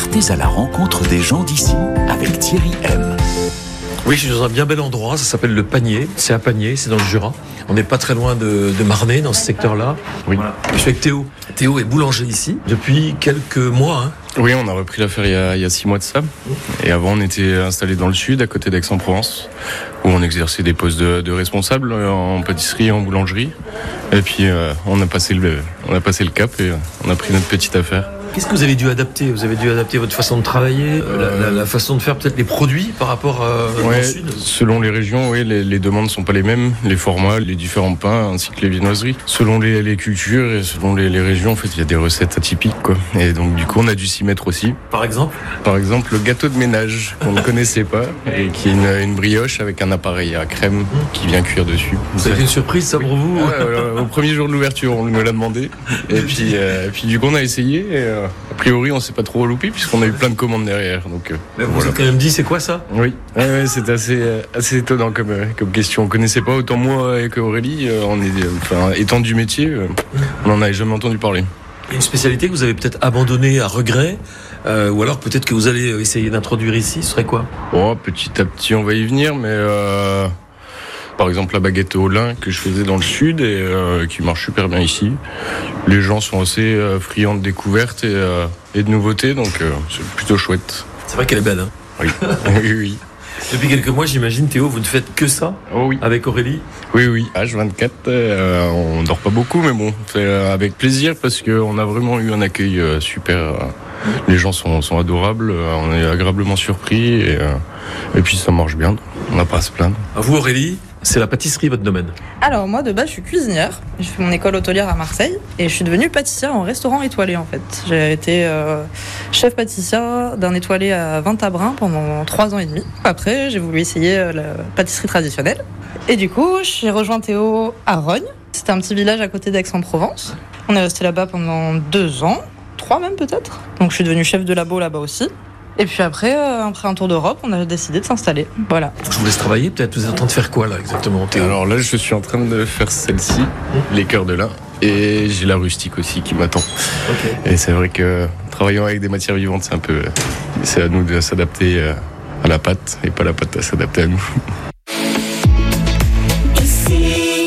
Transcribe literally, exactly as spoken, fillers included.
Partez à la rencontre des gens d'ici avec Thierry M. Oui, je suis dans un bien bel endroit, ça s'appelle le Panier. C'est à Panier, c'est dans le Jura. On n'est pas très loin de, de Marnay, dans ce secteur-là. Oui. Voilà. Je suis avec Théo. Théo est boulanger ici depuis quelques mois. Hein. Oui, on a repris l'affaire il y, a, il y a six mois de ça. Et avant, on était installé dans le sud, à côté d'Aix-en-Provence, où on exerçait des postes de, de responsable en pâtisserie et en boulangerie. Et puis, euh, on a passé le, on a passé le cap et on a pris notre petite affaire. Qu'est-ce que vous avez dû adapter ? Vous avez dû adapter votre façon de travailler, euh, la, la, la façon de faire peut-être les produits par rapport euh, ouais, au sud ? Selon les régions, oui, les, les demandes ne sont pas les mêmes, les formats, les différents pains, ainsi que les viennoiseries. Selon les, les cultures et selon les, les régions, en fait, il y a des recettes atypiques, quoi. Et donc, du coup, on a dû s'y mettre aussi. Par exemple ? Par exemple, le gâteau de ménage, qu'on ne connaissait pas, et qui est une, une brioche avec un appareil à crème qui vient cuire dessus. Ça a été une surprise, ça, pour vous ? Ouais, euh, au premier jour de l'ouverture, on me l'a demandé. Et puis, euh, et puis du coup, on a essayé. Et, euh, a priori, on s'est pas trop loupé puisqu'on a eu plein de commandes derrière. Donc, euh, Mais vous voilà. avez quand même dit, c'est quoi ça ? Oui, ouais, ouais, c'est assez, euh, assez étonnant comme, euh, comme question. On connaissait pas autant moi que Aurélie. Euh, on est, euh, enfin, étant du métier, euh, on n'en avait jamais entendu parler. Une spécialité que vous avez peut-être abandonnée à regret, euh, ou alors peut-être que vous allez essayer d'introduire ici, ce serait quoi ? Oh, petit à petit, on va y venir, mais euh, par exemple la baguette au lin que je faisais dans le sud et euh, qui marche super bien ici. Les gens sont assez euh, friands de découvertes et, euh, et de nouveautés, donc euh, c'est plutôt chouette. C'est vrai qu'elle est belle, hein ? Oui, oui, oui. Depuis quelques mois, j'imagine, Théo, vous ne faites que ça ? Oh oui. Avec Aurélie ? Oui, oui. H vingt-quatre, euh, on dort pas beaucoup, mais bon, on fait euh, avec plaisir parce qu'on a vraiment eu un accueil euh, super. Euh, les gens sont, sont adorables, euh, on est agréablement surpris et, euh, et puis ça marche bien, on n'a pas à se plaindre. À vous, Aurélie, c'est la pâtisserie, votre domaine ? Alors moi de base je suis cuisinière, j'ai fait mon école hôtelière à Marseille et je suis devenue pâtissière en restaurant étoilé en fait. J'ai été euh, chef pâtissière d'un étoilé à Vingt-Abrun pendant trois ans et demi. Après j'ai voulu essayer euh, la pâtisserie traditionnelle et du coup j'ai rejoint Théo à Rognes. C'était un petit village à côté d'Aix-en-Provence. On est resté là-bas pendant deux ans, trois même peut-être. Donc je suis devenue chef de labo là-bas aussi. Et puis après, euh, après un tour d'Europe, on a décidé de s'installer. Voilà. Je vous laisse travailler, peut-être. Vous êtes en train de faire quoi, là, exactement, Théo ? Alors là, je suis en train de faire celle-ci, les cœurs de lin, et j'ai la rustique aussi qui m'attend. Okay. Et c'est vrai que travaillant avec des matières vivantes, c'est un peu, c'est à nous de s'adapter à la pâte et pas la pâte à s'adapter à nous.